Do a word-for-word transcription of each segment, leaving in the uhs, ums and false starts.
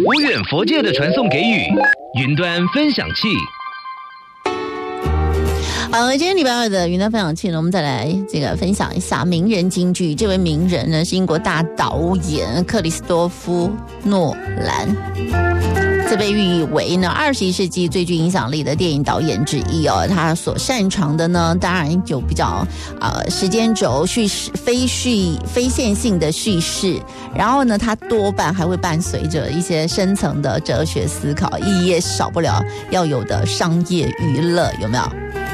无远佛界的传送给予，云端分享器。 好，今天礼拜二的云端分享器呢，我们再来这个分享一下名人金句。这位名人呢是英国大导演克里斯多夫诺兰，这被誉为呢二十一世纪最具影响力的电影导演之一哦。他所擅长的呢，当然有比较呃时间轴叙事、非叙非线性的叙事，然后呢，他多半还会伴随着一些深层的哲学思考，也少不了要有的商业娱乐，有没有？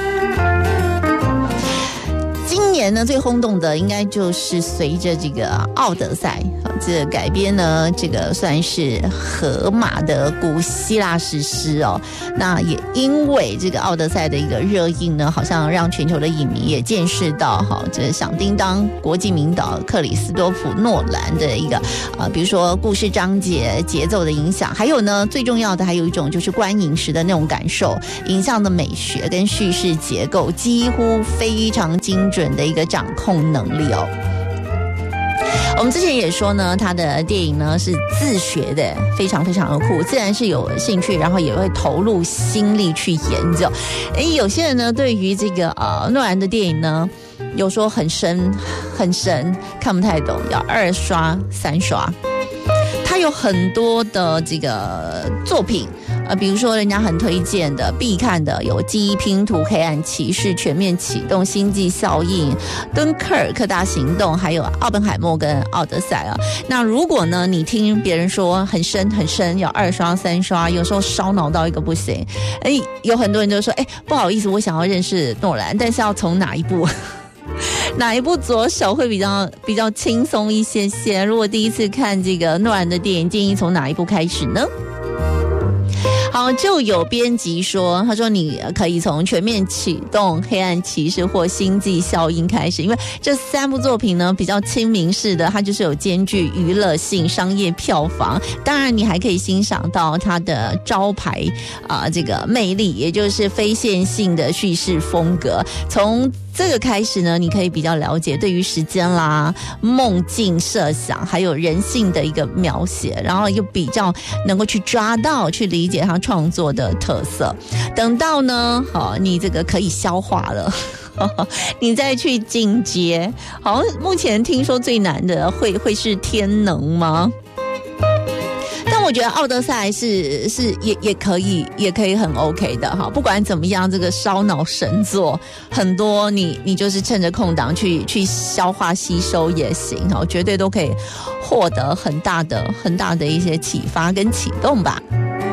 今年呢，最轰动的应该就是随着这个《奥德赛》这个改编呢，这个算是荷马的古希腊史诗哦。那也因为这个《奥德赛》的一个热映呢，好像让全球的影迷也见识到哈，这响叮当国际名导克里斯多夫诺兰的一个啊、呃，比如说故事章节、节奏的影响，还有呢，最重要的还有一种就是观影时的那种感受，影像的美学跟叙事结构几乎非常精准的一个掌控能力哦。我们之前也说呢，他的电影呢是自学的，非常非常的酷，自然是有兴趣，然后也会投入心力去研究。诶，有些人呢对于这个呃诺兰的电影呢，有说很深很深，看不太懂，要二刷三刷。他有很多的这个作品，呃，比如说人家很推荐的必看的有《记忆拼图》、《黑暗骑士》、《全面启动》、《星际效应》、《敦刻尔克大行动》，还有《奥本海默》跟《奥德赛》啊。那如果呢，你听别人说很深很深，要二刷三刷，有时候烧脑到一个不行。哎，有很多人就说，哎，不好意思，我想要认识诺兰，但是要从哪一部？哪一部着手会比较比较轻松一些些？如果第一次看这个诺兰的电影，建议从哪一部开始呢？好，就有编辑说，他说你可以从全面启动、黑暗骑士或星际效应开始，因为这三部作品呢比较亲民式的，它就是有兼具娱乐性、商业票房，当然你还可以欣赏到它的招牌啊、呃、这个魅力，也就是非线性的叙事风格。从这个开始呢，你可以比较了解对于时间啦、梦境设想，还有人性的一个描写，然后又比较能够去抓到、去理解他创作的特色。等到呢，好，你这个可以消化了。你再去进阶，好像目前听说最难的会会是天能吗？但我觉得《奥德赛》是是也也可以也可以很 OK 的哈，不管怎么样，这个烧脑神作很多你，你你就是趁着空档去去消化吸收也行哈，绝对都可以获得很大的很大的一些启发跟启动吧。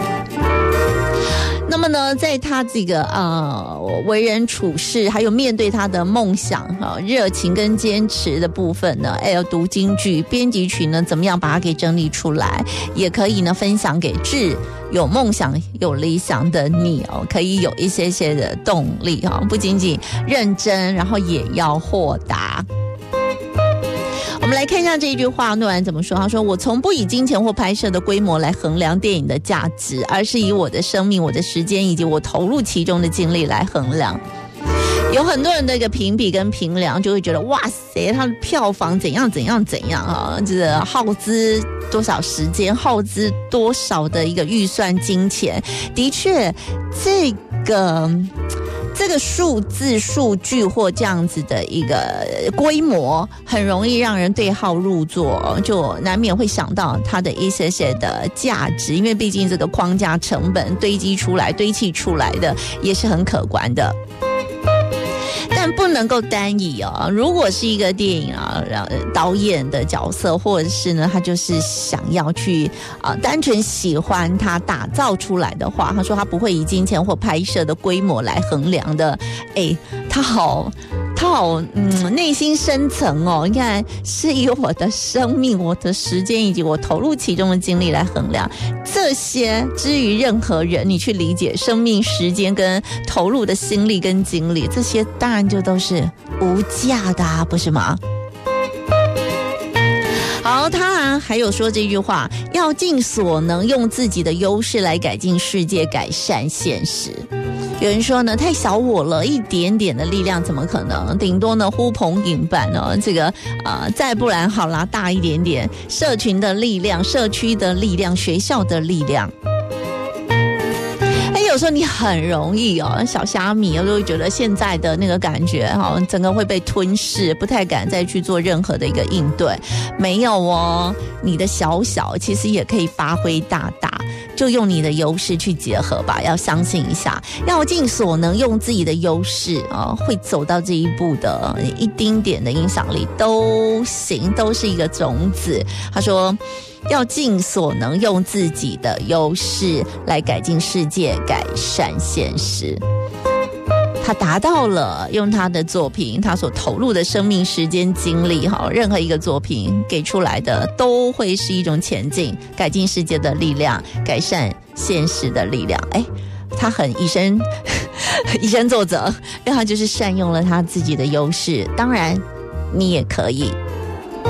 那么呢，在他这个呃为人处事，还有面对他的梦想、呃、热情跟坚持的部分呢，哎，要读京剧编辑群呢，怎么样把它给整理出来，也可以呢分享给志有梦想、有理想的你哦，可以有一些些的动力哈、哦，不仅仅认真，然后也要豁达。我们来看一下这一句话，诺兰怎么说？他说：“我从不以金钱或拍摄的规模来衡量电影的价值，而是以我的生命、我的时间以及我投入其中的精力来衡量。”有很多人的一个评比跟评量，就会觉得哇塞，它的票房怎样怎样怎样啊，这个耗资多少时间，耗资多少的一个预算金钱，的确，这个。这个数字数据或这样子的一个规模，很容易让人对号入座，就难免会想到它的一些些的价值，因为毕竟这个框架成本堆积出来、堆砌出来的也是很可观的。但不能够单以哦，如果是一个电影啊，导演的角色，或者是呢，他就是想要去啊、呃，单纯喜欢他打造出来的话，他说他不会以金钱或拍摄的规模来衡量的。哎，他好，他好，嗯，内心深层哦，你看是以我的生命、我的时间以及我投入其中的精力来衡量这些。至于任何人，你去理解生命、时间跟投入的心力跟精力，这些当然就都是无价的啊，不是吗？好，他还有说这句话，要尽所能用自己的优势来改进世界，改善现实。 有人说呢，太小我了，一点点的力量怎么可能？顶多呢呼朋引伴哦，这个呃，再不然好啦，大一点点，社群的力量、社区的力量、学校的力量。哎，有时候你很容易哦，小虾米，我都会觉得现在的那个感觉哈、哦，整个会被吞噬，不太敢再去做任何的一个应对。没有哦，你的小小其实也可以发挥大大。就用你的优势去结合吧，要相信一下，要尽所能用自己的优势啊，会走到这一步的，一丁点的影响力都行，都是一个种子。他说要尽所能用自己的优势来改进世界，改善现实。他达到了，用他的作品，他所投入的生命、时间、精力，哈，任何一个作品给出来的都会是一种前进、改进世界的力量，改善现实的力量。哎，他很以身以身作则，让他就是善用了他自己的优势。当然，你也可以